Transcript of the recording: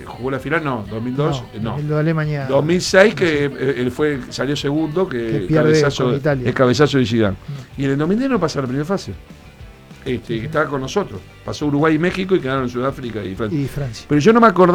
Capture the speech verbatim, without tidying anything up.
jugó la final, no, dos mil dos, no. no. El de Alemania. dos mil seis que eh, él fue, salió segundo, que, Que pierde cabezazo, con Italia. el cabezazo de Zidane. Mm. Y en el dos mil diez no pasó la primera fase. Este, que estaba con nosotros. Pasó Uruguay y México y quedaron en Sudáfrica y Francia. Y Francia. Pero yo no me acordaba